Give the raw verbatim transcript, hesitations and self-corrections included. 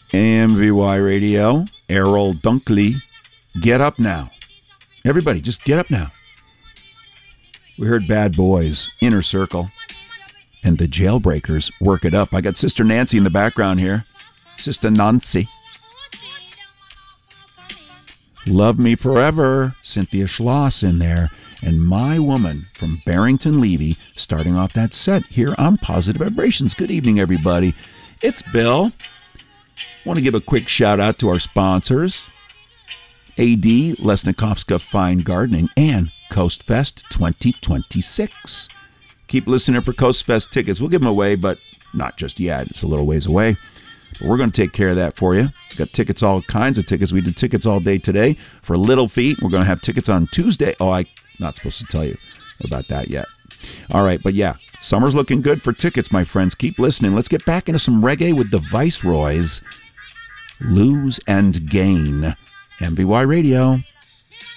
M V Y Radio, Errol Dunkley. Get up now. Everybody, just get up now. We heard Bad Boys, Inner Circle, and the Jailbreakers, Work It Up. I got Sister Nancy in the background here. Sister Nancy. Love Me Forever, Cynthia Schloss in there. And My Woman from Barrington Levy, starting off that set here on Positive Vibrations. Good evening, everybody. It's Bill. Want to give a quick shout out to our sponsors, A D Lesnikovska Fine Gardening and Coast Fest twenty twenty-six. Keep listening for Coast Fest tickets. We'll give them away, but not just yet. It's a little ways away. But we're going to take care of that for you. We've got tickets, all kinds of tickets. We did tickets all day today for Little Feat. We're going to have tickets on Tuesday. Oh, I'm not supposed to tell you about that yet. All right, but yeah, summer's looking good for tickets, my friends. Keep listening. Let's get back into some reggae with the Viceroys. Lose and Gain. M V Y Radio.